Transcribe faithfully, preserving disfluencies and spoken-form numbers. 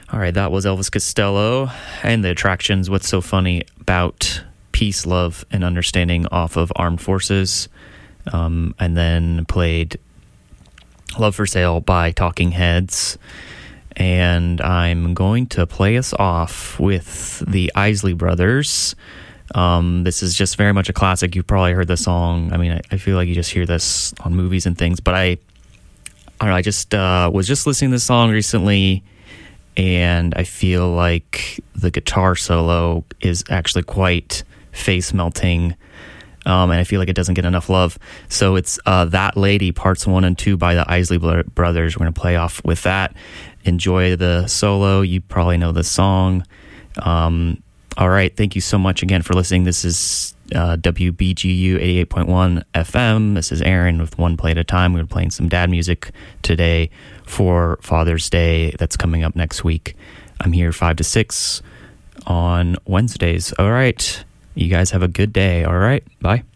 All right, that was Elvis Costello and the Attractions. What's so funny about peace, love, and understanding off of Armed Forces, um, and then played Love for Sale by Talking Heads. And I'm going to play us off with the Isley Brothers. Um, this is just very much a classic. You've probably heard the song. I mean, I, I feel like you just hear this on movies and things, but I, I don't know, I just uh, was just listening to this song recently, and I feel like the guitar solo is actually quite face-melting, um, and I feel like it doesn't get enough love. So it's uh, That Lady, parts one and two by the Isley Brothers. We're going to play off with that. Enjoy the solo. You probably know the song. Um, all right, thank you so much again for listening. This is uh, W B G U eighty-eight point one F M. This is Aaron with One Play at a Time. We're playing some dad music today for Father's Day that's coming up next week. I'm here five to six on Wednesdays. All right, you guys have a good day. All right, bye.